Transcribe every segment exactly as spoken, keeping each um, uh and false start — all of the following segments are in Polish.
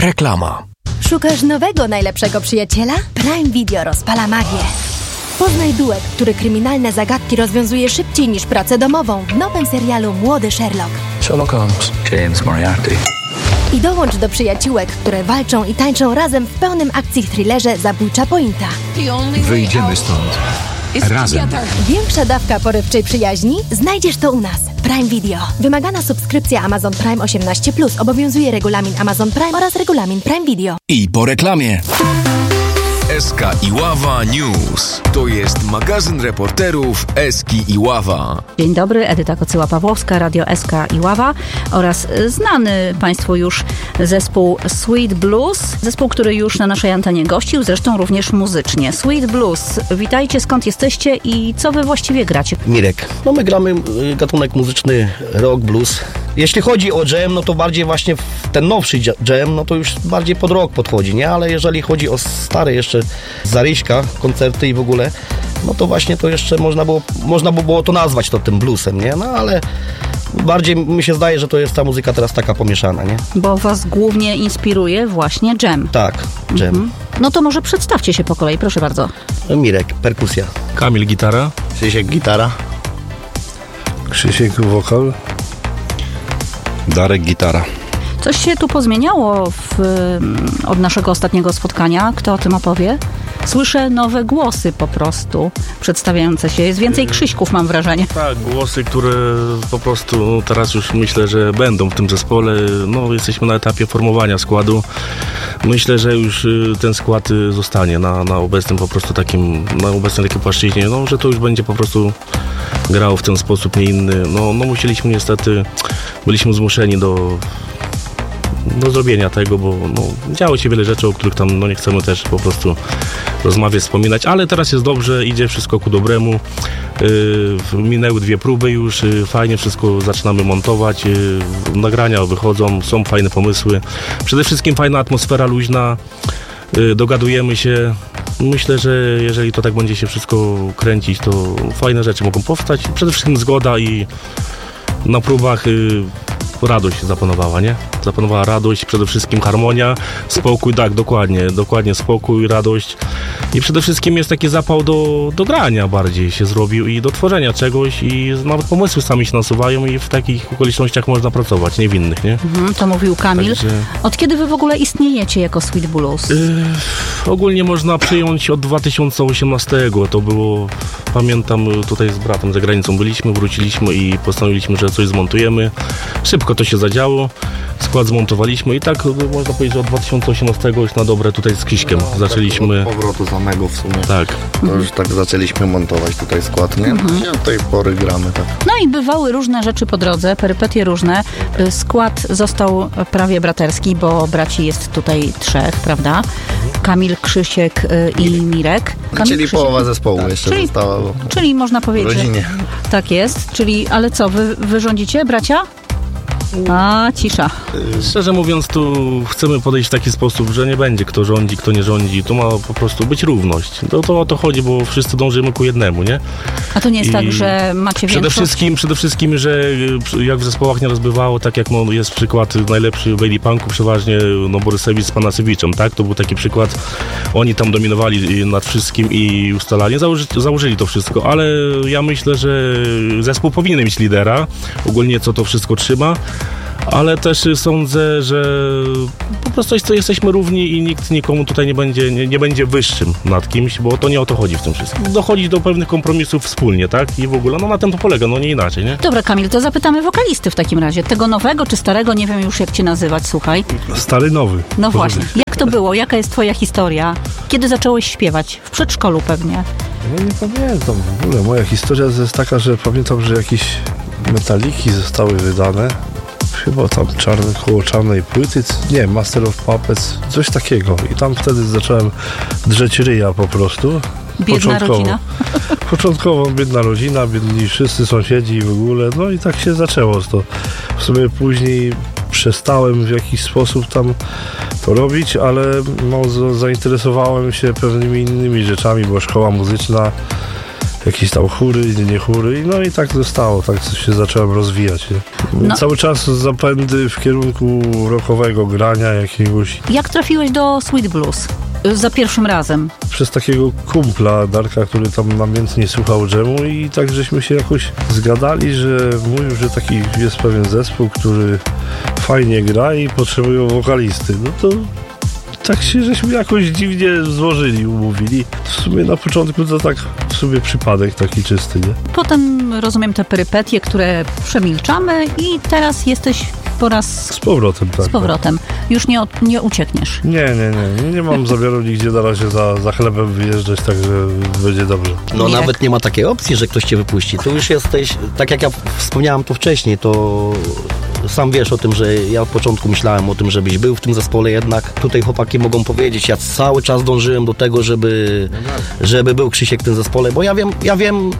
Reklama. Szukasz nowego, najlepszego przyjaciela? Prime Video rozpala magię. Poznaj duet, który kryminalne zagadki rozwiązuje szybciej niż pracę domową w nowym serialu Młody Sherlock. Sherlock Holmes. James Moriarty. I dołącz do przyjaciółek, które walczą i tańczą razem w pełnym akcji thrillerze Zabójcza Pointa. Wyjdziemy stąd. Razem. Większa dawka porywczej przyjaźni? Znajdziesz to u nas. Prime Video. Wymagana subskrypcja Amazon Prime osiemnaście plus. Obowiązuje regulamin Amazon Prime oraz regulamin Prime Video. I po reklamie. S K Iława News. To jest magazyn reporterów Eski Iława. Dzień dobry, Edyta Kocyła-Pawłowska, Radio S K Iława oraz znany Państwu już zespół Sweet Blues. Zespół, który już na naszej antenie gościł, zresztą również muzycznie. Sweet Blues, witajcie, skąd jesteście i co wy właściwie gracie? Mirek. No my gramy gatunek muzyczny rock, blues. Jeśli chodzi o jam, no to bardziej właśnie ten nowszy jam, no to już bardziej pod rock podchodzi, nie? Ale jeżeli chodzi o stare jeszcze zaryśka, koncerty i w ogóle, no to właśnie to jeszcze można było, można by było to nazwać to tym bluesem, nie? No ale bardziej mi się zdaje, że to jest ta muzyka teraz taka pomieszana, nie? Bo was głównie inspiruje właśnie jam. Tak, jam. Mhm. No to może przedstawcie się po kolei, proszę bardzo. Mirek, perkusja. Kamil, gitara. Krzysiek, gitara. Krzysiek, wokal. Darek, gitara. Coś się tu pozmieniało w, od naszego ostatniego spotkania. Kto o tym opowie? Słyszę nowe głosy po prostu przedstawiające się. Jest więcej Krzyśków, mam wrażenie. Tak, głosy, które po prostu teraz już myślę, że będą w tym zespole. No, jesteśmy na etapie formowania składu. Myślę, że już ten skład zostanie na, na obecnym po prostu takim, na obecnej takiej płaszczyźnie, no, że to już będzie po prostu grał w ten sposób, nie inny. No, no musieliśmy niestety, byliśmy zmuszeni do do zrobienia tego, bo no, działo się wiele rzeczy, o których tam no, nie chcemy też po prostu rozmawiać, wspominać, ale teraz jest dobrze, idzie wszystko ku dobremu. Yy, minęły dwie próby już, yy, fajnie wszystko zaczynamy montować, yy, nagrania wychodzą, są fajne pomysły. Przede wszystkim fajna atmosfera luźna, yy, dogadujemy się. Myślę, że jeżeli to tak będzie się wszystko kręcić, to fajne rzeczy mogą powstać. Przede wszystkim zgoda i na próbach yy, radość zapanowała, nie? Zapanowała radość, przede wszystkim harmonia, spokój, tak, dokładnie, dokładnie spokój, radość i przede wszystkim jest taki zapał do, do grania bardziej się zrobił i do tworzenia czegoś i nawet pomysły sami się nasuwają i w takich okolicznościach można pracować, nie w innych, nie? Mhm, to mówił Kamil. Także... Od kiedy wy w ogóle istniejecie jako Sweet Blues? Yy, ogólnie można przyjąć od dwa tysiące osiemnastego, to było, pamiętam, tutaj z bratem za granicą byliśmy, wróciliśmy i postanowiliśmy, że coś zmontujemy. Szybko to się zadziało, skład zmontowaliśmy i tak można powiedzieć, że od dwa tysiące osiemnastego już na dobre tutaj z Kiśkiem no, zaczęliśmy. Od powrotu samego w sumie. Tak. To mhm. już tak zaczęliśmy montować tutaj skład, nie? Mhm. I od tej pory gramy tak. No i bywały różne rzeczy po drodze, perypetie różne. Skład został prawie braterski, bo braci jest tutaj trzech, prawda? Kamil, Krzysiek i Mirek. Kamil, czyli Krzysiek, połowa zespołu tak. jeszcze czyli, została. Bo... Czyli można powiedzieć, rodzinie. Że tak jest. Czyli, ale co, wy, wy rządzicie, bracia? A, cisza. Szczerze mówiąc, tu chcemy podejść w taki sposób, że nie będzie kto rządzi, kto nie rządzi. Tu ma po prostu być równość. To, to o to chodzi, bo wszyscy dążymy ku jednemu, nie? A to nie jest I tak, że macie przede większość? wszystkim, przede wszystkim, że jak w zespołach nie rozbywało, tak jak no, jest przykład najlepszy w Lady Punku, przeważnie no, Borysewicz z Panasewiczem, tak? To był taki przykład. Oni tam dominowali nad wszystkim i ustalali, założy, założyli to wszystko, ale ja myślę, że zespół powinien mieć lidera, ogólnie co to wszystko trzyma. Ale też sądzę, że po prostu jesteśmy równi i nikt nikomu tutaj nie będzie, nie, nie będzie wyższym nad kimś, bo to nie o to chodzi w tym wszystkim. Dochodzi do pewnych kompromisów wspólnie, tak? I w ogóle, no na tym to polega, no nie inaczej, nie? Dobra, Kamil, to zapytamy wokalisty w takim razie. Tego nowego czy starego, nie wiem już jak cię nazywać, słuchaj. Stary, nowy. No właśnie. Jak to było? Jaka jest twoja historia? Kiedy zacząłeś śpiewać? W przedszkolu pewnie. Ja nie pamiętam w ogóle. Moja historia jest taka, że pamiętam, że jakieś metaliki zostały wydane. Chyba tam czarny, koło czarnej płyty, nie, Master of Puppets, coś takiego. I tam wtedy zacząłem drzeć ryja po prostu. Biedna Początkowo. rodzina. Początkowo biedna rodzina, biedni wszyscy sąsiedzi i w ogóle. No i tak się zaczęło to. W sumie później przestałem w jakiś sposób tam to robić, ale no, zainteresowałem się pewnymi innymi rzeczami, bo szkoła muzyczna jakieś tam chóry, nie chóry, no i tak zostało, tak się zacząłem rozwijać. Nie? No. Cały czas zapędy w kierunku rockowego grania jakiegoś. Jak trafiłeś do Sweet Blues? Za pierwszym razem. Przez takiego kumpla Darka, który tam namiętnie słuchał dżemu i tak żeśmy się jakoś zgadali, że mówił, że taki jest pewien zespół, który fajnie gra i potrzebują wokalisty. No to tak się żeśmy jakoś dziwnie złożyli, umówili. W sumie na początku to tak w sumie przypadek taki czysty, nie? Potem rozumiem te perypetie, które przemilczamy i teraz jesteś po raz Z powrotem, tak. z powrotem. Już nie, od- nie uciekniesz. Nie, nie, nie. Nie mam zamiaru nigdzie na razie za, za chlebem wyjeżdżać, także będzie dobrze. No Mirek. nawet nie ma takiej opcji, że ktoś cię wypuści. Tu już jesteś, tak jak ja wspomniałem tu wcześniej, to sam wiesz o tym, że ja od początku myślałem o tym, żebyś był w tym zespole jednak. Tutaj chłopaki mogą powiedzieć, ja cały czas dążyłem do tego, żeby, żeby był Krzysiek w tym zespole, bo ja wiem, ja wiem,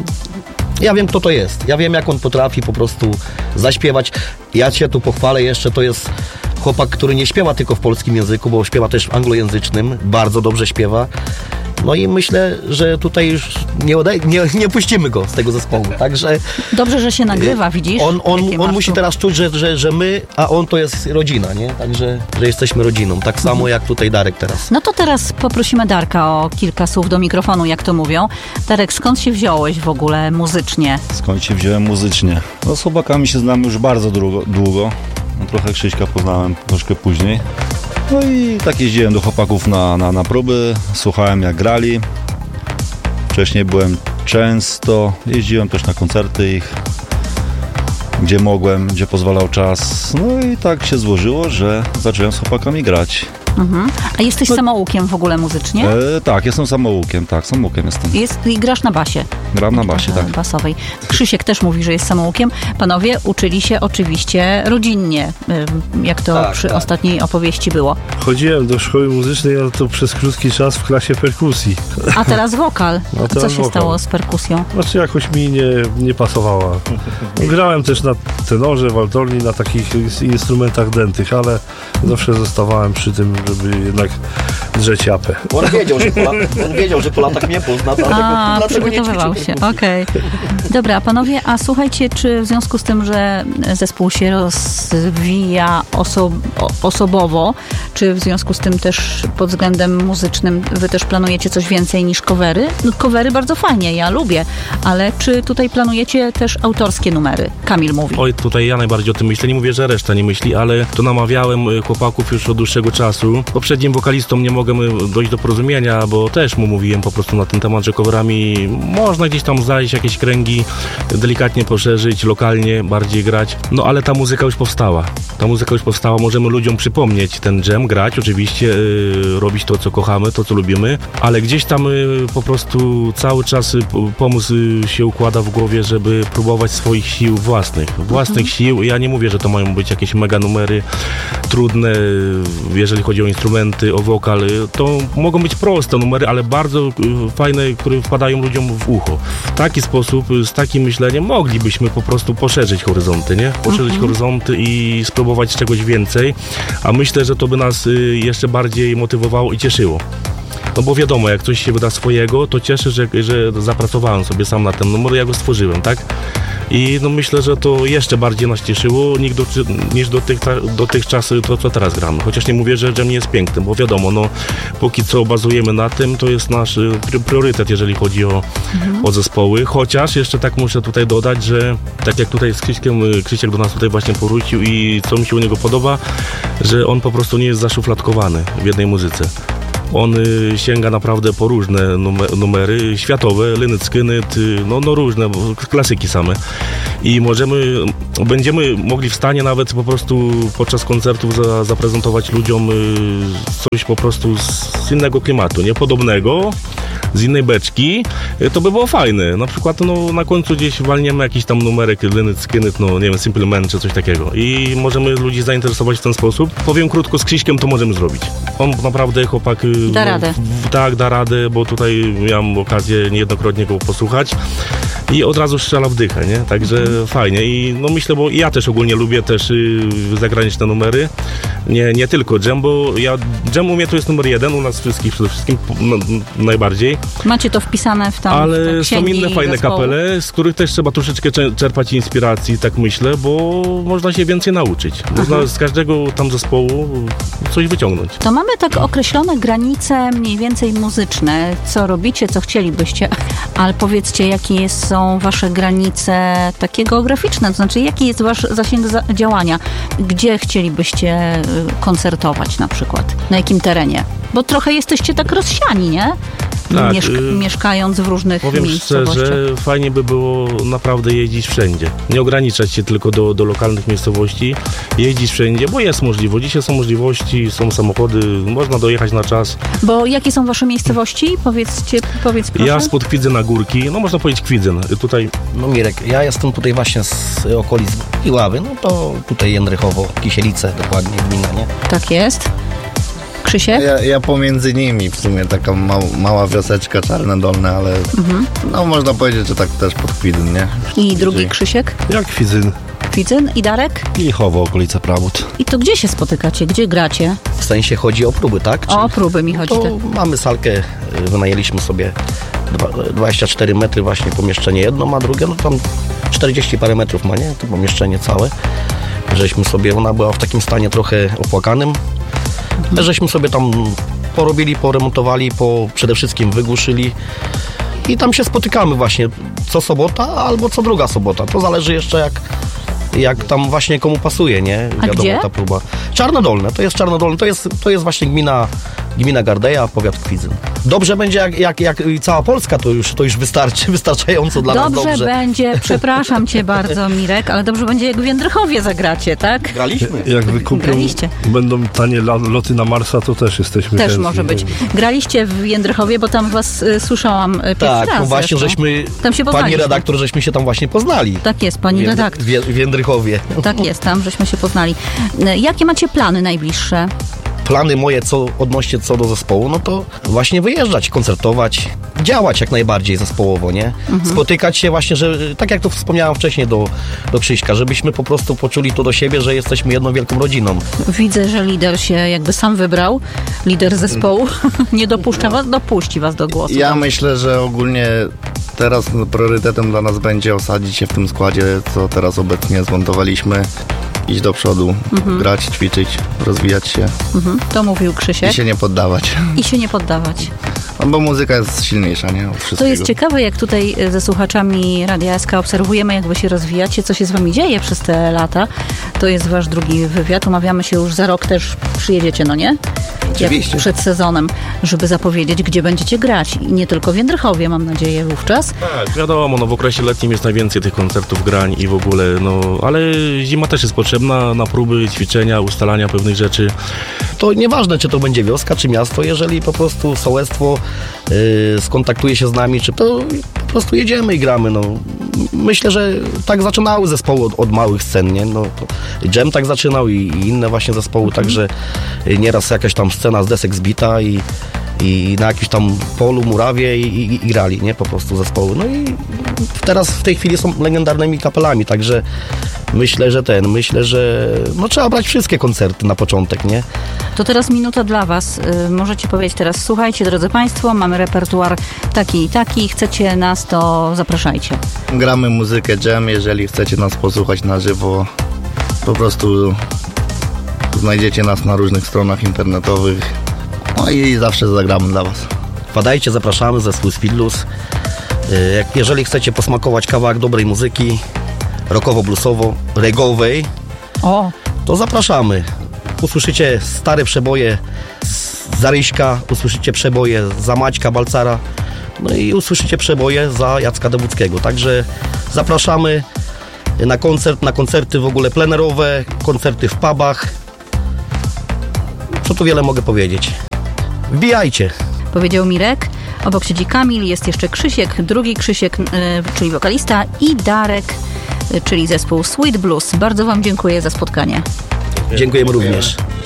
ja wiem kto to jest. Ja wiem jak on potrafi po prostu zaśpiewać. Ja cię tu pochwalę jeszcze, to jest chłopak, który nie śpiewa tylko w polskim języku, bo śpiewa też w anglojęzycznym, bardzo dobrze śpiewa. No i myślę, że tutaj już nie, odej- nie, nie puścimy go z tego zespołu, także Dobrze, że się nagrywa, widzisz? on, on, Jakie on masz musi tu- teraz czuć, że, że, że my, a on to jest rodzina, nie? Także, że jesteśmy rodziną, tak samo jak tutaj Darek teraz. No to teraz poprosimy Darka o kilka słów do mikrofonu, jak to mówią. Darek, skąd się wziąłeś w ogóle muzycznie? Skąd się wziąłem muzycznie? No z chłopakami się znamy już bardzo długo. długo. No, trochę Krzyśka poznałem troszkę później. No i tak jeździłem do chłopaków na, na, na próby, słuchałem jak grali. Wcześniej byłem często, jeździłem też na koncerty ich, gdzie mogłem, gdzie pozwalał czas. No i tak się złożyło, że zacząłem z chłopakami grać. Mhm. A jesteś samoukiem w ogóle muzycznie? E, tak, jestem samoukiem, tak, samoukiem jestem. Jest, I grasz na basie. Gram na basie, tak. Basowej. Krzysiek też mówi, że jest samoukiem. Panowie uczyli się oczywiście rodzinnie, ym, jak to Tak, przy tak. ostatniej opowieści było. Chodziłem do szkoły muzycznej, ale to przez krótki czas w klasie perkusji. A teraz wokal. No A co teraz się wokal. stało z perkusją? Znaczy jakoś mi nie, nie pasowała. Grałem też na tenorze, waltorni, na takich instrumentach dętych, ale zawsze zostawałem przy tym, żeby jednak drzeć japę. On wiedział, że po, lat, on wiedział, że po latach mnie pozna, dlatego, A, dlaczego nie przygotowywał ćwiczył się, perkusji. okej. Dobra, panowie, a słuchajcie, czy w związku z tym, że zespół się rozwija oso- o- osobowo, czy w związku z tym też pod względem muzycznym wy też planujecie coś więcej niż covery? No, covery bardzo fajnie, ja lubię, ale czy tutaj planujecie też autorskie numery? Kamil mówi. Oj, tutaj ja najbardziej o tym myślę. Nie mówię, że reszta nie myśli, ale to namawiałem y, chłopaków już od dłuższego czasu. Poprzednim wokalistą nie mogłem y, dojść do porozumienia, bo też mu mówiłem po prostu na ten temat, że coverami można gdzieś tam znaleźć jakieś kręgi, delikatnie poszerzyć, lokalnie bardziej grać. No ale ta muzyka już powstała. Ta muzyka już powstała, możemy ludziom przypomnieć ten dżem, grać oczywiście, y, robić to, co kochamy, to, co lubimy, ale gdzieś tam y, po prostu cały czas y, p- pomysł y, się układa w głowie, żeby próbować swoich sił własnych. Własnych sił. Ja nie mówię, że to mają być jakieś mega numery trudne, jeżeli chodzi o instrumenty, o wokal. To mogą być proste numery, ale bardzo y, fajne, które wpadają ludziom w ucho. W taki sposób, z takim myśleniem moglibyśmy po prostu poszerzyć horyzonty, nie? Poszerzyć horyzonty i spróbować czegoś więcej, a myślę, że to by nas y, jeszcze bardziej motywowało i cieszyło. No bo wiadomo, jak coś się wyda swojego, to cieszę, że, że zapracowałem sobie sam na ten numer, ja go stworzyłem, tak? I no myślę, że to jeszcze bardziej nas cieszyło niż, do, niż dotychczas, dotychczas to, co teraz gramy. Chociaż nie mówię, że dżem nie jest piękny, bo wiadomo, no póki co bazujemy na tym, to jest nasz y, priorytet, jeżeli chodzi o, o zespoły. Chociaż jeszcze tak muszę tutaj dodać, że tak jak tutaj z Krzyśkiem, y, Krzysiek do nas tutaj właśnie powrócił i co mi się u niego podoba, że on po prostu nie jest zaszufladkowany w jednej muzyce. On y, sięga naprawdę po różne nume- numery światowe, Lynyrd Skynyrd, y, no, no różne, bo klasyki same. I możemy, będziemy mogli w stanie nawet po prostu podczas koncertów za, zaprezentować ludziom y, coś po prostu z innego klimatu, niepodobnego, z innej beczki. Y, to by było fajne. Na przykład no, na końcu gdzieś walniemy jakiś tam numerek Lynyrd Skynyrd, no nie wiem, Simple Man czy coś takiego. I możemy ludzi zainteresować w ten sposób. Powiem krótko, z Krzyśkiem to możemy zrobić. On naprawdę chłopak y, Da radę. W, tak, da radę, bo tutaj miałem okazję niejednokrotnie go posłuchać i od razu strzela w dychę, nie? Także fajnie i no myślę, bo ja też ogólnie lubię też y, zagraniczne numery, Nie, nie tylko dżem, bo ja, dżem u mnie to jest numer jeden, u nas wszystkich przede wszystkim, no, najbardziej. Macie to wpisane w tam Ale w są inne fajne zespołu. kapele, z których też trzeba troszeczkę czerpać inspiracji, tak myślę, bo można się więcej nauczyć. Można Aha. z każdego tam zespołu coś wyciągnąć. To mamy tak określone granice mniej więcej muzyczne, co robicie, co chcielibyście, ale powiedzcie, jakie są wasze granice takie geograficzne, to znaczy jaki jest wasz zasięg za- działania, gdzie chcielibyście koncertować na przykład, na jakim terenie? Bo trochę jesteście tak rozsiani, nie? Tak, Mieszka- y- mieszkając w różnych Powiem miejscowościach. szczerze, fajnie by było naprawdę jeździć wszędzie. Nie ograniczać się tylko do, do lokalnych miejscowości, jeździć wszędzie, bo jest możliwość. Dzisiaj są możliwości, są samochody, można dojechać na czas. Bo jakie są wasze miejscowości? Powiedzcie, powiedz proszę. Ja spod Kwidzyn na Górki, no można powiedzieć Kwidzyn. Tutaj... No Mirek, ja jestem tutaj właśnie z okolic Iławy, no to tutaj Jędrychowo, Kisielice, dokładnie gmina, nie? Tak jest. Krzysiek? Ja, ja pomiędzy nimi w sumie taka mał, mała wioseczka, Czarne Dolne, ale Mhm. no można powiedzieć, że tak też pod Kwidzyn, nie? I drugi Krzysiek? Jak Kwidzyn. Kwidzyn i Darek? Lichowo, okolice Prabód. I to gdzie się spotykacie? Gdzie gracie? W sensie chodzi o próby, tak? O próby mi chodzi. To tak. mamy salkę, y, wynajęliśmy sobie dwa- dwadzieścia cztery metry właśnie pomieszczenie jedno, a drugie, no tam czterdzieści parę metrów ma, nie? To pomieszczenie całe. Żeśmy sobie, ona była w takim stanie trochę opłakanym, mhm. żeśmy sobie tam porobili, poremontowali, po, przede wszystkim wygłuszyli i tam się spotykamy właśnie co sobota albo co druga sobota. To zależy jeszcze jak jak tam właśnie komu pasuje, nie? A Wiadomo, gdzie? ta próba. Czarnodolne, to jest Czarnodolne, to jest, to jest właśnie gmina, gmina Gardeja, powiat Kwidzyn. Dobrze będzie, jak, jak, jak cała Polska, to już, to już wystarczy, wystarczająco dla dobrze nas dobrze. będzie, przepraszam cię bardzo, Mirek, ale dobrze będzie, jak w Jędrychowie zagracie, tak? Graliśmy. Jak wykupią, Graliście. będą tanie la- loty na Marsa, to też jesteśmy Też chętni. może być. Graliście w Jędrychowie, bo tam was y, słyszałam y, pierwszy Tak, raz no właśnie, zresztą. żeśmy, Tam się pani poznaliśmy. redaktor, żeśmy się tam właśnie poznali. Tak jest, pani W Jędry- redaktor. W, Ję- w Jędrychowie. Tak jest, tam żeśmy się poznali. Y, Jakie macie plany najbliższe? Plany moje co odnośnie co do zespołu, no to właśnie wyjeżdżać, koncertować, działać jak najbardziej zespołowo, nie? Mhm. Spotykać się właśnie, że tak jak to wspomniałam wcześniej do, do Krzyśka, żebyśmy po prostu poczuli to do siebie, że jesteśmy jedną wielką rodziną. Widzę, że lider się jakby sam wybrał, lider zespołu. Nie dopuszcza was, dopuści was do głosu. Ja myślę, że ogólnie teraz priorytetem dla nas będzie osadzić się w tym składzie, co teraz obecnie zmontowaliśmy. Iść do przodu, Mhm. grać, ćwiczyć, rozwijać się Mhm, to mówił Krzysiek. i się nie poddawać. I się nie poddawać. No bo muzyka jest silniejsza, nie? Od wszystkiego. To jest ciekawe, jak tutaj ze słuchaczami Radia S K obserwujemy, jak wy się rozwijacie, co się z wami dzieje przez te lata. To jest wasz drugi wywiad. Umawiamy się już za rok, też przyjedziecie, no nie? Oczywiście. Jak przed sezonem, żeby zapowiedzieć, gdzie będziecie grać. I nie tylko w Jędrychowie, mam nadzieję, wówczas. Tak, wiadomo, no w okresie letnim jest najwięcej tych koncertów, grań i w ogóle, no, ale zima też jest potrzebna na próby, ćwiczenia, ustalania pewnych rzeczy. To nieważne, czy to będzie wioska, czy miasto, jeżeli po prostu sołectwo yy, skontaktuje się z nami, czy to po prostu jedziemy i gramy, no. Myślę, że tak zaczynały zespoły od, od małych scen, nie? No, to Dżem tak zaczynał i, i inne właśnie zespoły, Mhm. także nieraz jakaś tam scena z desek zbita i, i na jakimś tam polu, murawie i, i, i grali, nie? Po prostu zespoły. No i teraz w tej chwili są legendarnymi kapelami, także myślę, że ten, myślę, że no trzeba brać wszystkie koncerty na początek, nie? To teraz minuta dla was. Y, Możecie powiedzieć teraz, słuchajcie, drodzy państwo, mamy repertuar taki i taki, chcecie nas, to zapraszajcie. Gramy muzykę jam, jeżeli chcecie nas posłuchać na żywo, po prostu znajdziecie nas na różnych stronach internetowych, no i zawsze zagramy dla was. Wpadajcie, zapraszamy, zespół Sweet Blues. Y, jak- Jeżeli chcecie posmakować kawałek dobrej muzyki, rockowo-bluesowo, reggae'owej, O, to zapraszamy. Usłyszycie stare przeboje z Zaryśka, usłyszycie przeboje za Maćka Balcara, no i usłyszycie przeboje za Jacka Dewódzkiego. Także zapraszamy na koncert, na koncerty w ogóle plenerowe, koncerty w pubach. Co tu wiele mogę powiedzieć. Wbijajcie. powiedział Mirek. Obok siedzi Kamil, jest jeszcze Krzysiek, drugi Krzysiek, y, czyli wokalista, i Darek, y, czyli zespół Sweet Blues. Bardzo wam dziękuję za spotkanie. Dziękujemy również.